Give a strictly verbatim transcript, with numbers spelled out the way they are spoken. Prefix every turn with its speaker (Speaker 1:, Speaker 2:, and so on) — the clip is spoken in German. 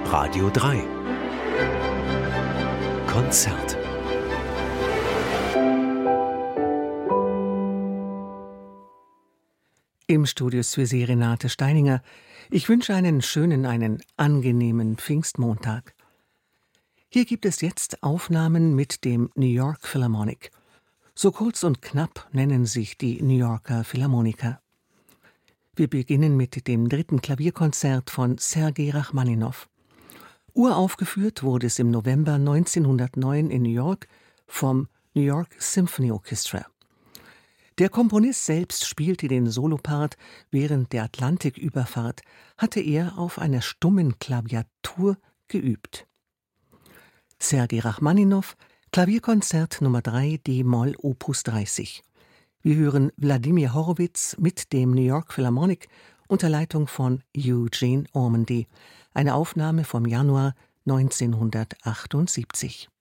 Speaker 1: Radio drei Konzert.
Speaker 2: Im Studio ist für Sie Renate Steininger. Ich wünsche einen schönen, einen angenehmen Pfingstmontag. Hier gibt es jetzt Aufnahmen mit dem New York Philharmonic. So kurz und knapp nennen sich die New Yorker Philharmoniker. Wir beginnen mit dem dritten Klavierkonzert von Sergei Rachmaninow. Uraufgeführt wurde es im November neunzehnhundertneun in New York vom New York Symphony Orchestra. Der Komponist selbst spielte den Solopart. Während der Atlantiküberfahrt hatte er auf einer stummen Klaviatur geübt. Sergei Rachmaninow, Klavierkonzert Nummer drei, D-Moll, Opus dreißig. Wir hören Wladimir Horowitz mit dem New York Philharmonic unter Leitung von Eugene Ormandy. Eine Aufnahme vom Januar neunzehnhundertachtundsiebzig.